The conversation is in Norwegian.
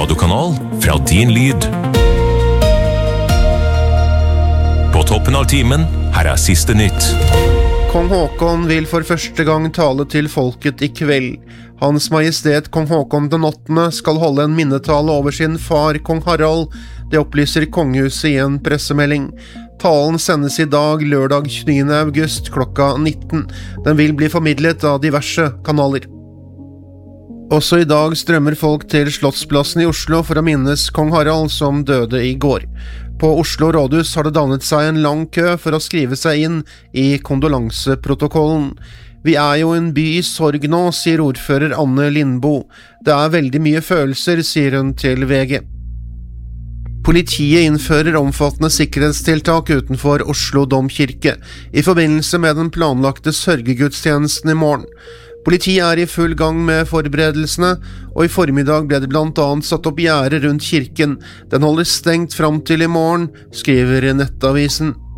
radiokanal fra din lyd. På toppen av timen, her siste nytt. Kong Håkon vil for første gang tale til folket i kveld. Hans Majestet Kong Håkon den 8. skal holde en minnetale over sin far, Kong Harald. Det opplyser kongehuset i en pressemelding. Talen sendes i dag, lørdag 29. august klokka 19. Den vil bli formidlet av diverse kanaler. Også i dag strømmer folk til Slottsplassen i Oslo for å minnes Kong Harald som døde i går. På Oslo rådhus har det dannet seg en lang kø for å skrive seg inn i kondolanseprotokollen. Vi jo en by i sorg nå, sier ordfører Anne Lindboe. Det veldig mye følelser, sier hun til VG. Politiet innfører omfattende sikkerhetstiltak utenfor Oslo domkirke i forbindelse med den planlagte sørgegudstjenesten i morgen. Politiet i full gang med forberedelsene, og i formiddag ble det blant annet satt opp gjerde rundt kirken. Den holder stengt fram til i morgen, skriver Nettavisen.